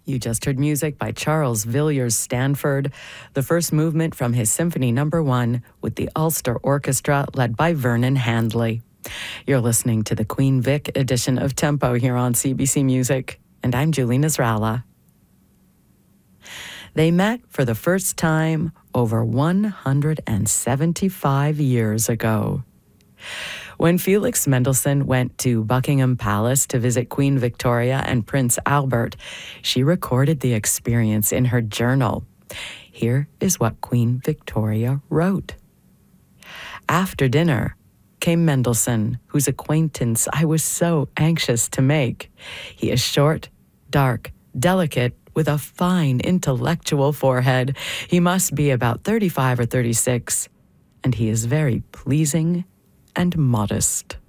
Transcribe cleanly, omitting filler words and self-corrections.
You just heard music by Charles Villiers Stanford, the first movement from his Symphony No. 1 with the Ulster Orchestra led by Vernon Handley. You're listening to the Queen Vic edition of Tempo here on CBC Music, and I'm Julie Nasrallah. They met for the first time over 175 years ago. When Felix Mendelssohn went to Buckingham Palace to visit Queen Victoria and Prince Albert, she recorded the experience in her journal. Here is what Queen Victoria wrote. After dinner came Mendelssohn, whose acquaintance I was so anxious to make. He is short, dark, delicate, with a fine intellectual forehead. He must be about 35 or 36, and he is very pleasing and modest.